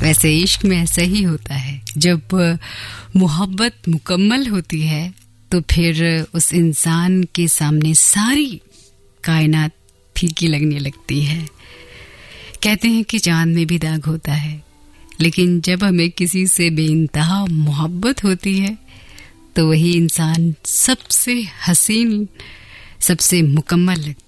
वैसे इश्क में ऐसा ही होता है, जब मोहब्बत मुकम्मल होती है तो फिर उस इंसान के सामने सारी कायनात फीकी लगने लगती है। कहते हैं कि चांद में भी दाग होता है, लेकिन जब हमें किसी से बेइंतहा मोहब्बत होती है तो वही इंसान सबसे हसीन, सबसे मुकम्मल लगता है।